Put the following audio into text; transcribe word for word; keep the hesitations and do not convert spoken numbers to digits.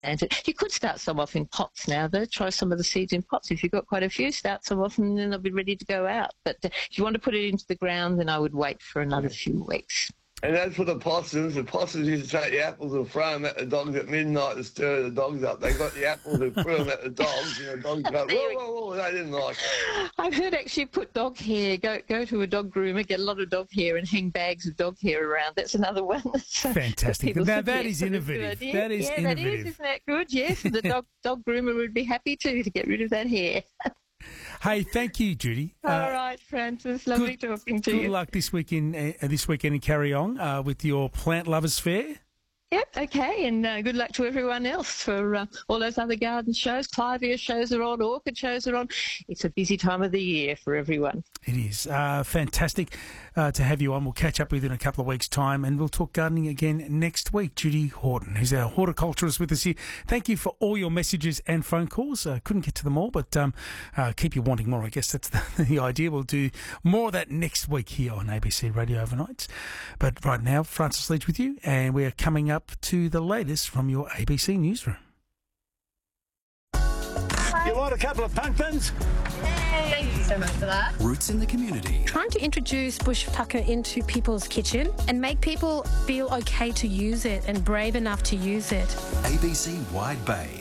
And you could start some off in pots now, though. Try some of the seeds in pots. If you've got quite a few, start some off and then they'll be ready to go out. But uh, if you want to put it into the ground, then I would wait for another few weeks. And as for the possums, the possums used to take the apples and throw them at the dogs at midnight to stir the dogs up. They got the apples and threw them at the dogs, and the dogs go, whoa, whoa, whoa, they didn't like it. I've heard actually put dog hair, go go to a dog groomer, get a lot of dog hair and hang bags of dog hair around. That's another one. Fantastic. That now, that is innovative. That is yeah, innovative. that is. Isn't that good? Yes, the dog, dog groomer would be happy too to get rid of that hair. Hey, thank you, Judy. All uh, right, Francis. Lovely good, talking to good you. luck this weekend, uh, this weekend in Carryong uh, with your Plant Lovers Fair. Yep, okay, and uh, good luck to everyone else for uh, all those other garden shows. Clivia shows are on, orchid shows are on. It's a busy time of the year for everyone. It is. Uh, fantastic uh, to have you on. We'll catch up with you in a couple of weeks' time and we'll talk gardening again next week. Judy Horton, who's our horticulturist with us here. Thank you for all your messages and phone calls. Uh, couldn't get to them all, but um, uh, keep you wanting more. I guess that's the, the idea. We'll do more of that next week here on A B C Radio Overnights. But right now, Francis Leach with you, and we're coming up to the latest from your A B C newsroom. You want a couple of pumpkins? Thank you so much for that. Roots in the community. Trying to introduce bush tucker into people's kitchen and make people feel okay to use it and brave enough to use it. A B C Wide Bay.